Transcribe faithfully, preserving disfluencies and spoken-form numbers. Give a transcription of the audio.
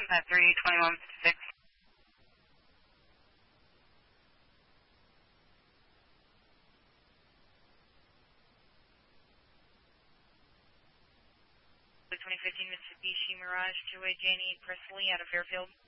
time at three twenty-one fifty-six. twenty fifteen Mitsubishi Mirage, two-way Janie Presley out of Fairfield.